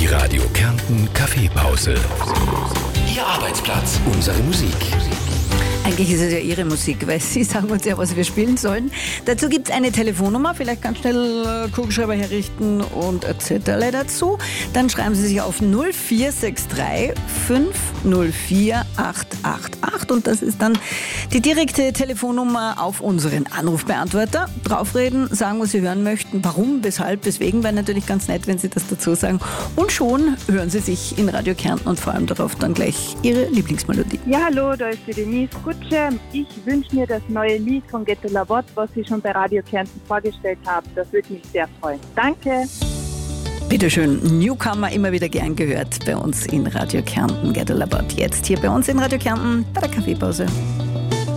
Radio Kärnten Kaffeepause. Ihr Arbeitsplatz, unsere Musik. Eigentlich ist es ja Ihre Musik, weil Sie sagen uns ja, was wir spielen sollen. Dazu gibt es eine Telefonnummer, vielleicht ganz schnell Kugelschreiber herrichten und ein Zettel dazu. Dann schreiben Sie sich auf 0463 504 888 und das ist dann die direkte Telefonnummer auf unseren Anrufbeantworter. Draufreden, sagen, was Sie hören möchten, warum, weshalb, weswegen, wäre natürlich ganz nett, wenn Sie das dazu sagen. Und schon hören Sie sich in Radio Kärnten und vor allem darauf dann gleich Ihre Lieblingsmelodie. Ja, hallo, da ist die Denise Kutsche. Ich wünsche mir das neue Lied von Get a Labot, was Sie schon bei Radio Kärnten vorgestellt haben. Das würde mich sehr freuen. Danke. Bitteschön, Newcomer immer wieder gern gehört bei uns in Radio Kärnten. Get a Labot jetzt hier bei uns in Radio Kärnten bei der Kaffeepause.